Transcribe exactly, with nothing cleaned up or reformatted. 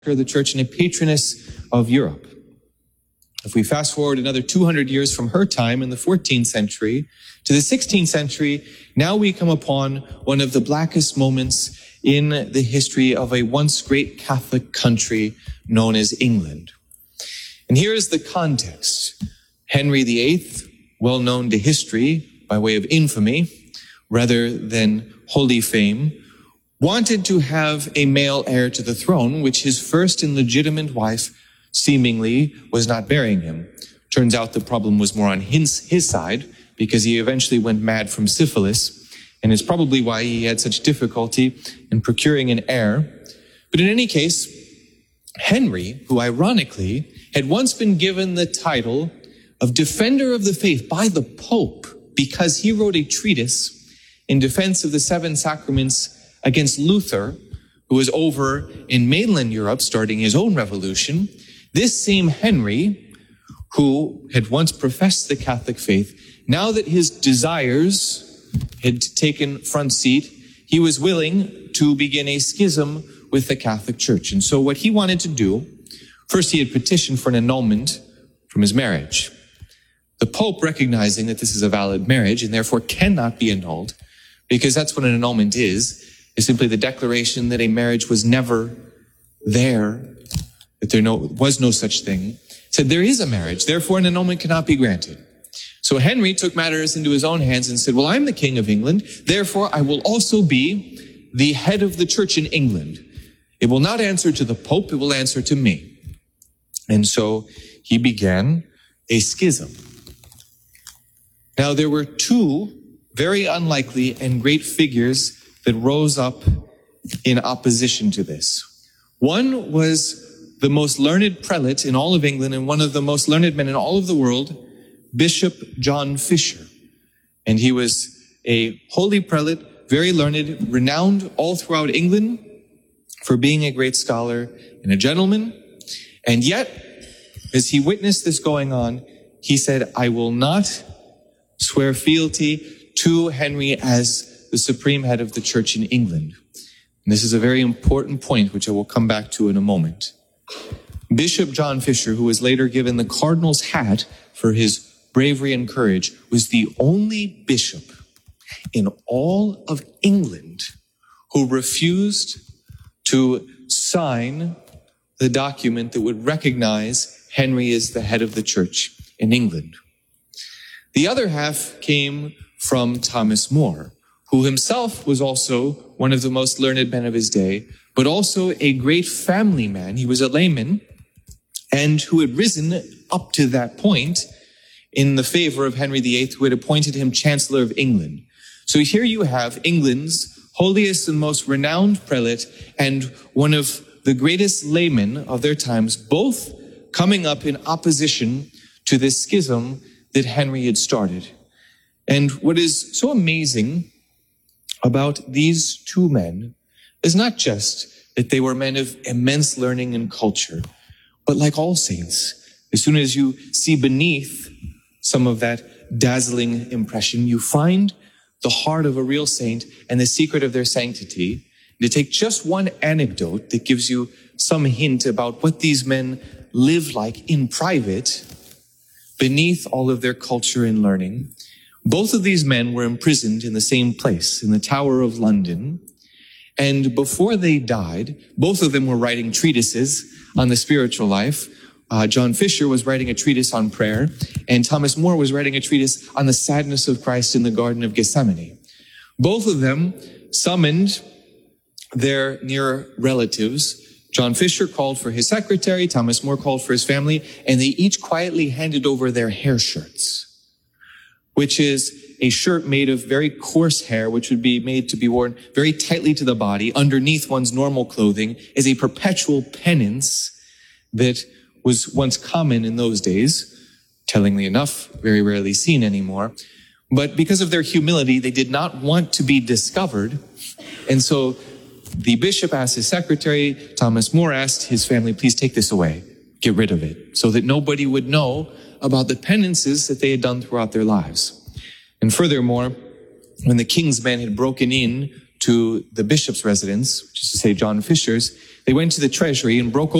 the church and a patroness of Europe. If we fast forward another two hundred years from her time in the fourteenth century to the sixteenth century, now we come upon one of the blackest moments in the history of a once great Catholic country known as England. And here is the context. Henry the Eighth, well known to history by way of infamy rather than holy fame, wanted to have a male heir to the throne, which his first and legitimate wife seemingly was not bearing him. Turns out the problem was more on his, his side, because he eventually went mad from syphilis, and it's probably why he had such difficulty in procuring an heir. But in any case, Henry, who ironically had once been given the title of Defender of the Faith by the Pope because he wrote a treatise in defense of the seven sacraments against Luther, who was over in mainland Europe starting his own revolution, this same Henry, who had once professed the Catholic faith, now that his desires had taken front seat, he was willing to begin a schism with the Catholic Church. And so what he wanted to do, first he had petitioned for an annulment from his marriage. The Pope, recognizing that this is a valid marriage and therefore cannot be annulled, because that's what an annulment is, is simply the declaration that a marriage was never there, that there no, was no such thing, said there is a marriage, therefore an annulment cannot be granted. So Henry took matters into his own hands and said, well, I'm the King of England, therefore I will also be the head of the church in England. It will not answer to the Pope, it will answer to me. And so he began a schism. Now there were two very unlikely and great figures that rose up in opposition to this. One was the most learned prelate in all of England and one of the most learned men in all of the world, Bishop John Fisher. And he was a holy prelate, very learned, renowned all throughout England for being a great scholar and a gentleman. And yet, as he witnessed this going on, he said, I will not swear fealty to Henry as the supreme head of the church in England. And this is a very important point, which I will come back to in a moment. Bishop John Fisher, who was later given the cardinal's hat for his bravery and courage, was the only bishop in all of England who refused to sign the document that would recognize Henry as the head of the church in England. The other half came from Thomas More, who himself was also one of the most learned men of his day, but also a great family man. He was a layman and who had risen up to that point in the favor of Henry the Eighth, who had appointed him Chancellor of England. So here you have England's holiest and most renowned prelate and one of the greatest laymen of their times, both coming up in opposition to this schism that Henry had started. And what is so amazing about these two men is not just that they were men of immense learning and culture, but like all saints, as soon as you see beneath some of that dazzling impression, you find the heart of a real saint and the secret of their sanctity. To take just one anecdote that gives you some hint about what these men lived like in private, beneath all of their culture and learning. Both of these men were imprisoned in the same place, in the Tower of London. And before they died, both of them were writing treatises on the spiritual life. Uh, John Fisher was writing a treatise on prayer, and Thomas More was writing a treatise on the sadness of Christ in the Garden of Gethsemane. Both of them summoned their near relatives. John Fisher called for his secretary, Thomas More called for his family, and they each quietly handed over their hair shirts, which is a shirt made of very coarse hair, which would be made to be worn very tightly to the body underneath one's normal clothing, as a perpetual penance that was once common in those days, tellingly enough, very rarely seen anymore. But because of their humility, they did not want to be discovered. And so the bishop asked his secretary, Thomas More asked his family, please take this away, get rid of it, so that nobody would know about the penances that they had done throughout their lives. And furthermore, when the king's men had broken in to the bishop's residence, which is to say John Fisher's, They went to the treasury and broke